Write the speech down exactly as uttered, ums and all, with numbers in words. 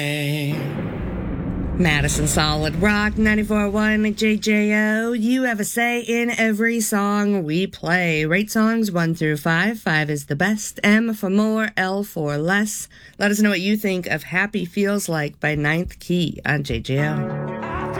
Madison Solid Rock ninety-four point one J J O. You have a say in every song we play. Rate songs one through five. Five is the best. M for more, L for less. Let us know what you think of Happy Feels Like by Ninth Key on J J O.